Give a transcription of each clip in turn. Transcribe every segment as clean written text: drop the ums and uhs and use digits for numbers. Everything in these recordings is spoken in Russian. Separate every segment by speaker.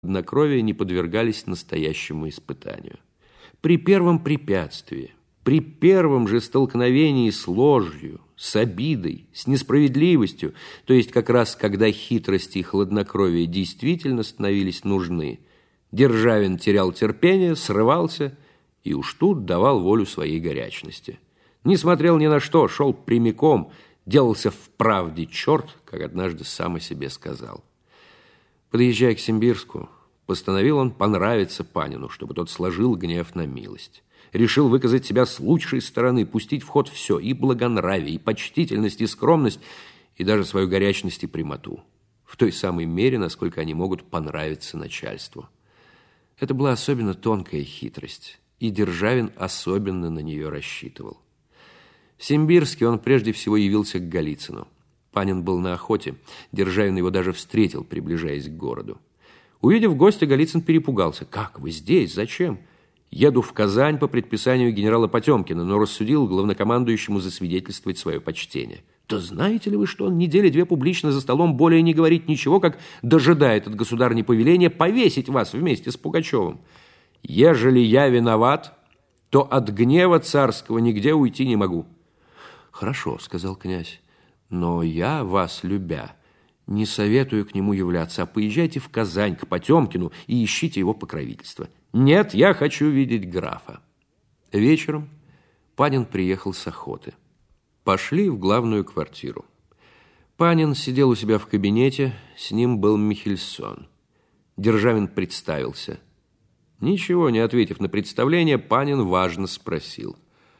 Speaker 1: хладнокровия не подвергались настоящему испытанию. При первом препятствии, при первом же столкновении с ложью, с обидой, с несправедливостью, то есть как раз когда хитрость и хладнокровие действительно становились нужны, Державин терял терпение, срывался и уж тут давал волю своей горячности. Не смотрел ни на что, шел прямиком, делался в правде черт, как однажды сам о себе сказал. Подъезжая к Симбирску, постановил он понравиться Панину, чтобы тот сложил гнев на милость. Решил выказать себя с лучшей стороны, пустить в ход все, и благонравие, и почтительность, и скромность, и даже свою горячность и прямоту, в той самой мере, насколько они могут понравиться начальству. Это была особенно тонкая хитрость, и Державин особенно на нее рассчитывал. В Симбирске он прежде всего явился к Голицыну. Панин был на охоте, Державин его даже встретил, приближаясь к городу. Увидев гостя, Голицын перепугался. «Как вы здесь? Зачем?» «Еду в Казань по предписанию генерала Потемкина, но рассудил главнокомандующему засвидетельствовать свое почтение». «Да знаете ли вы, что он недели две публично за столом более не говорит ничего, как дожидает от государни повеления повесить вас вместе с Пугачевым? Ежели я виноват, то от гнева царского нигде уйти не могу». «Хорошо», — сказал князь, — «но я, вас любя, не советую к нему являться, а поезжайте в Казань к Потемкину и ищите его покровительства». «Нет, я хочу видеть графа». Вечером Панин приехал с охоты. Пошли в главную квартиру. Панин сидел у себя в кабинете, с ним был Михельсон. Державин представился. Ничего не ответив на представление, Панин важно спросил: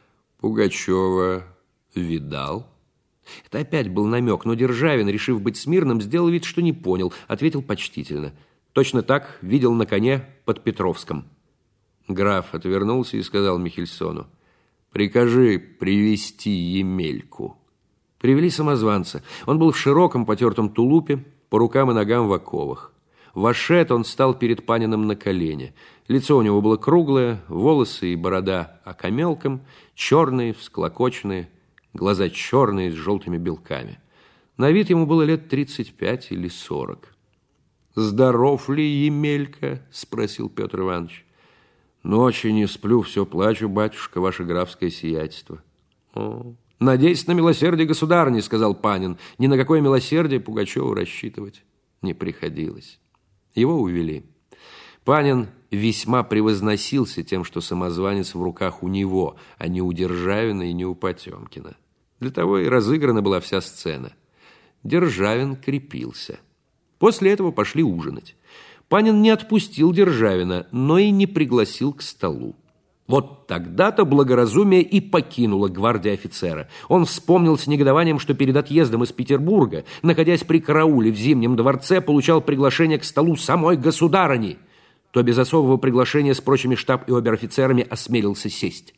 Speaker 1: «Пугачева видал?» Это опять был намек, но Державин, решив быть смирным, сделал вид, что не понял, ответил почтительно: «Точно так, видел на коне под Петровском». Граф отвернулся и сказал Михельсону: «Прикажи привести Емельку». Привели самозванца. Он был в широком потертом тулупе, по рукам и ногам в оковах. Вошед, он стал перед Паниным на колени. Лицо у него было круглое, волосы и борода окамелком, черные, всклокоченные, глаза черные с желтыми белками. На вид ему было лет 35 или 40. «Здоров ли Емелька?» – спросил Петр Иванович. «Ночи не сплю, все плачу, батюшка, ваше графское сиятельство». «О, надейся на милосердие государыни», – сказал Панин. Ни на какое милосердие Пугачеву рассчитывать не приходилось. Его увели. Панин весьма превозносился тем, что самозванец в руках у него, а не у Державина и не у Потемкина. Для того и разыграна была вся сцена. Державин крепился. После этого пошли ужинать. Панин не отпустил Державина, но и не пригласил к столу. Вот тогда-то благоразумие и покинуло гвардии офицера. Он вспомнил с негодованием, что перед отъездом из Петербурга, находясь при карауле в Зимнем дворце, получал приглашение к столу самой государыни, то без особого приглашения с прочими штаб- и обер-офицерами осмелился сесть.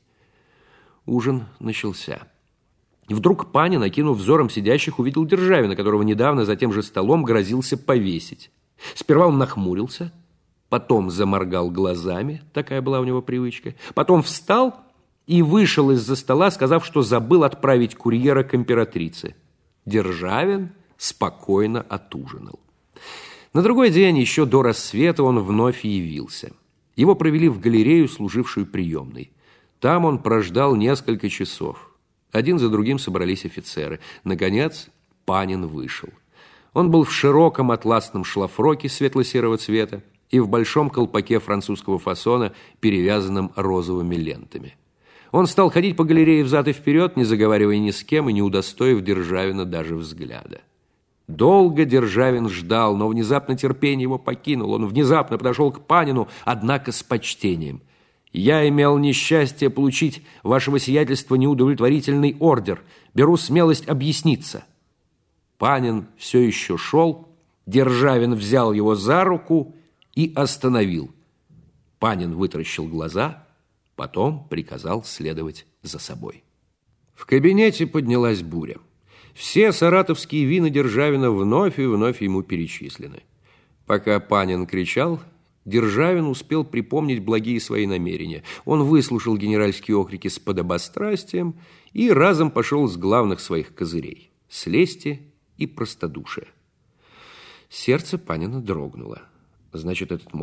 Speaker 1: Ужин начался. И вдруг Панин, окинув взором сидящих, увидел Державина, которого недавно за тем же столом грозился повесить. Сперва он нахмурился, потом заморгал глазами, такая была у него привычка, потом встал и вышел из-за стола, сказав, что забыл отправить курьера к императрице. Державин спокойно отужинал. На другой день, еще до рассвета, он вновь явился. Его провели в галерею, служившую приемной. Там он прождал несколько часов. Один за другим собрались офицеры. Наконец, Панин вышел. Он был в широком атласном шлафроке светло-серого цвета и в большом колпаке французского фасона, перевязанном розовыми лентами. Он стал ходить по галерее взад и вперед, не заговаривая ни с кем и не удостоив Державина даже взгляда. Долго Державин ждал, но внезапно терпение его покинул. Он внезапно подошел к Панину, однако с почтением. «Я имел несчастье получить вашего сиятельства неудовлетворительный ордер. Беру смелость объясниться». Панин все еще шел, Державин взял его за руку и остановил. Панин вытаращил глаза, потом приказал следовать за собой. В кабинете поднялась буря. Все саратовские вина Державина вновь и вновь ему перечислены. Пока Панин кричал, Державин успел припомнить благие свои намерения. Он выслушал генеральские окрики с подобострастием и разом пошел с главных своих козырей – с лести и простодушия. Сердце Панина дрогнуло. Значит, этот